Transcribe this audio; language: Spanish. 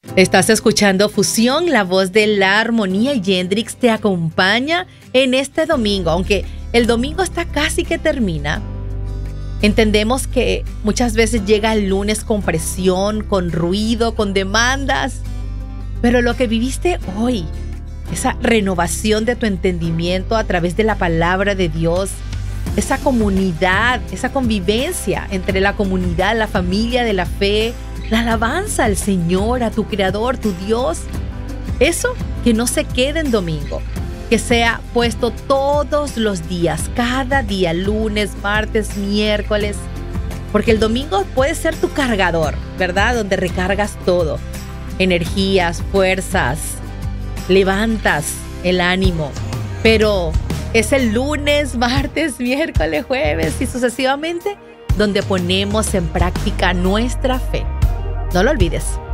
Estás escuchando Fusión, la voz de la armonía, y Yendrix te acompaña en este domingo. Aunque el domingo está casi que termina, entendemos que muchas veces llega el lunes con presión, con ruido, con demandas. Pero lo que viviste hoy, esa renovación de tu entendimiento a través de la palabra de Dios, esa comunidad, esa convivencia entre la comunidad, la familia de la fe, la alabanza al Señor, a tu Creador, tu Dios. Eso que no se quede en domingo, que sea puesto todos los días, cada día, lunes, martes, miércoles. Porque el domingo puede ser tu cargador, ¿verdad? Donde recargas todo. Energías, fuerzas, levantas el ánimo. Pero es el lunes, martes, miércoles, jueves y sucesivamente donde ponemos en práctica nuestra fe. No lo olvides.